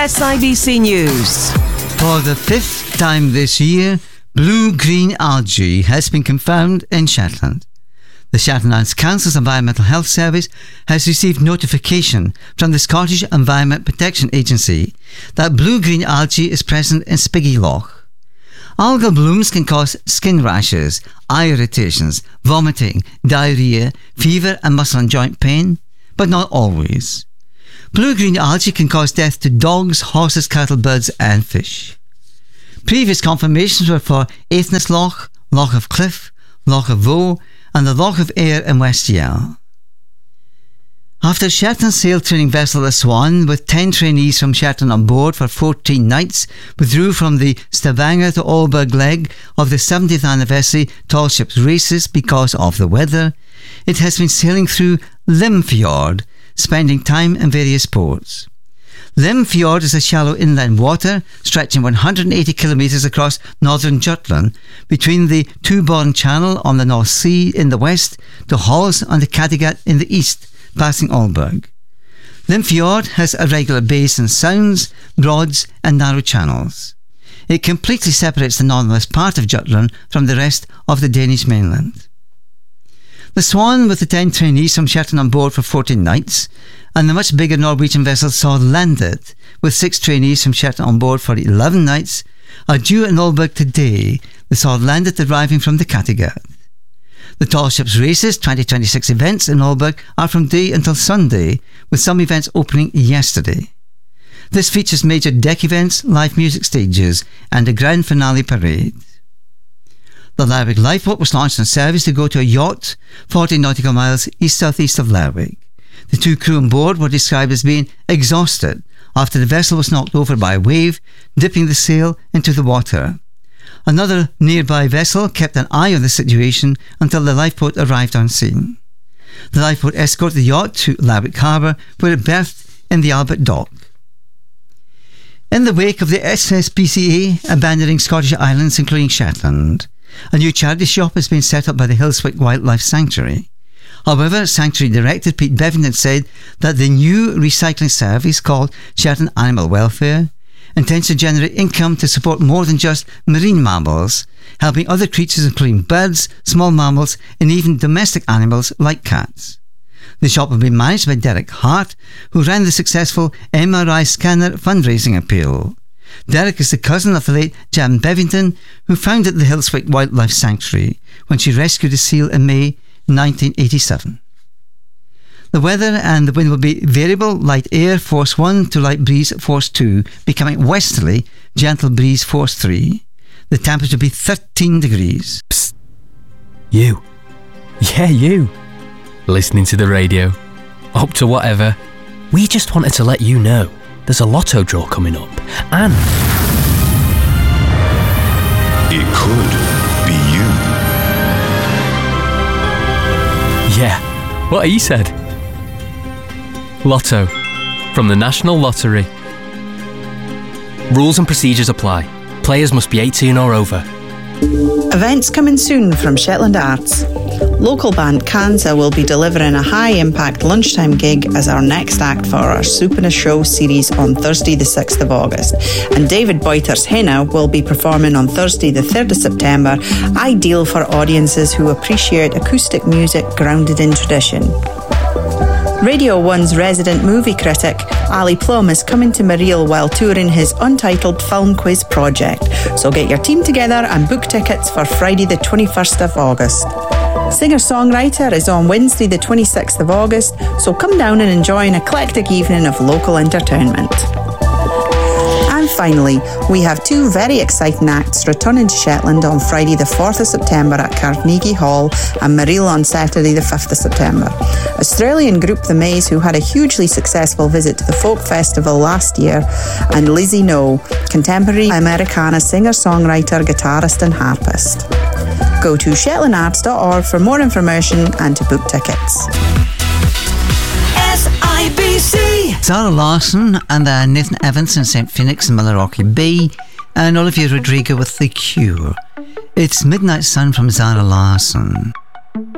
SIBC News. For the fifth time this year, blue-green algae has been confirmed in Shetland. The Shetland Islands Council's Environmental Health Service has received notification from the Scottish Environment Protection Agency that blue-green algae is present in Spiggy Loch. Algal blooms can cause skin rashes, eye irritations, vomiting, diarrhea, fever and muscle and joint pain, but not always. Blue-green algae can cause death to dogs, horses, cattle, birds and fish. Previous confirmations were for Aithnes Loch, Loch of Cliff, Loch of Voe and the Loch of Ayr in West Yell. After Shetland sail training vessel the Swan, with 10 trainees from Shetland on board for 14 nights, withdrew from the Stavanger to Aalborg leg of the 70th anniversary tall ships races because of the weather, it has been sailing through Limfjord, spending time in various ports. Limfjord is a shallow inland water stretching 180 kilometres across northern Jutland between the Tuborn Channel on the North Sea in the west to Hals on the Kattegat in the east, passing Aalborg. Limfjord has irregular bays and sounds, broads and narrow channels. It completely separates the northernmost part of Jutland from the rest of the Danish mainland. The Swan, with the 10 trainees from Shetland on board for 14 nights, and the much bigger Norwegian vessel Sord Landed, with 6 trainees from Shetland on board for 11 nights, are due in Aalborg today, the Sord Landed arriving from the Kattegat. The Tall Ships Races 2026 events in Aalborg are from day until Sunday, with some events opening yesterday. This features major deck events, live music stages, and a grand finale parade. The Lerwick lifeboat was launched on service to go to a yacht 40 nautical miles east-southeast of Lerwick. The 2 crew on board were described as being exhausted after the vessel was knocked over by a wave, dipping the sail into the water. Another nearby vessel kept an eye on the situation until the lifeboat arrived on scene. The lifeboat escorted the yacht to Lerwick Harbour, where it berthed in the Albert Dock. In the wake of the SSPCA abandoning Scottish islands including Shetland, a new charity shop has been set up by the Hillswick Wildlife Sanctuary. However, Sanctuary Director Pete Bevington said that the new recycling service called Shetland Animal Welfare intends to generate income to support more than just marine mammals, helping other creatures including birds, small mammals and even domestic animals like cats. The shop will be managed by Derek Hart, who ran the successful MRI scanner fundraising appeal. Derek is the cousin of the late Jan Bevington, who founded the Hillswick Wildlife Sanctuary when she rescued a seal in May 1987. The weather and the wind will be variable, light air force 1 to light breeze force 2, becoming westerly, gentle breeze force 3. The temperature will be 13 degrees. Psst. You. Yeah, you. Listening to the radio. Up to whatever. We just wanted to let you know there's a lotto draw coming up, and it could be you. Yeah, what he said. Lotto, from the National Lottery. Rules and procedures apply. Players must be 18 or over. Events coming soon from Shetland Arts. Local band Kanza will be delivering a high-impact lunchtime gig as our next act for our Soup in a Show series on Thursday the 6th of August. And David Boyter's Henna will be performing on Thursday the 3rd of September, ideal for audiences who appreciate acoustic music grounded in tradition. Radio 1's resident movie critic, Ali Plum, is coming to Mareel while touring his untitled film quiz project. So get your team together and book tickets for Friday the 21st of August. Singer-songwriter is on Wednesday the 26th of August, so come down and enjoy an eclectic evening of local entertainment. And finally, we have 2 very exciting acts returning to Shetland on Friday the 4th of September at Carnegie Hall and Mareel on Saturday the 5th of September. Australian group The Maze, who had a hugely successful visit to the Folk Festival last year, and Lizzie No, contemporary Americana singer-songwriter, guitarist and harpist. Go to shetlandarts.org for more information and to book tickets. SIBC. Zara Larsson and Nathan Evans and St. Phoenix and Milwaukee Bay, and Olivia Rodrigo with The Cure. It's Midnight Sun from Zara Larsson.